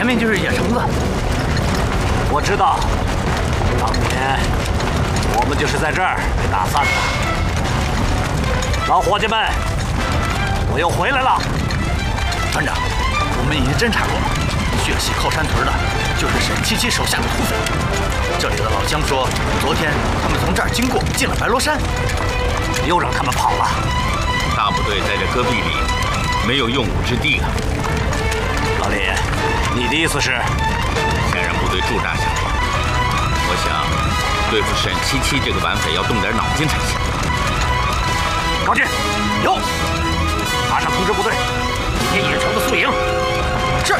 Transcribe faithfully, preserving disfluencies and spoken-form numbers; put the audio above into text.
前面就是野橙子。 我知道，当年我们就是在这儿被打散的。老伙计们，我又回来了。 团长，我们已经侦查过了，血洗靠山屯的就是沈七七手下的土匪。这里的老乡说，昨天他们从这儿经过，进了白罗山， 又让他们跑了。 大部队在这戈壁里，没有用武之地啊。 老李，你的意思是？ 先让部队驻扎下来。我想，对付沈七七这个顽匪要动点脑筋才行。 高进，有，马上通知部队，今天野城的宿营